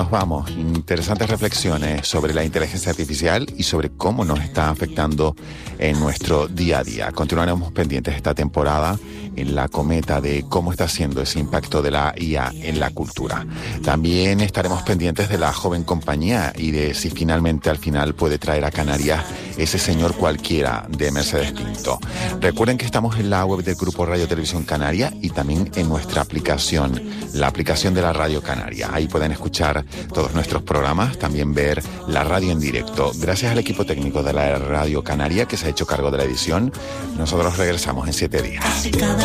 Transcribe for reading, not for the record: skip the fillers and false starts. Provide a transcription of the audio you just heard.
nos vamos. Interesantes reflexiones sobre la inteligencia artificial y sobre cómo nos está afectando en nuestro día a día. Continuaremos pendientes esta temporada en la cometa de cómo está siendo ese impacto de la IA en la cultura. También estaremos pendientes de la joven compañía y de si finalmente al final puede traer a Canarias ese señor cualquiera de Mercedes Pinto. Recuerden que estamos en la web del Grupo Radio Televisión Canaria y también en nuestra aplicación, la aplicación de la Radio Canaria. Ahí pueden escuchar todos nuestros programas, también ver la radio en directo. Gracias al equipo técnico de la Radio Canaria que se ha hecho cargo de la edición. Nosotros regresamos en 7 días.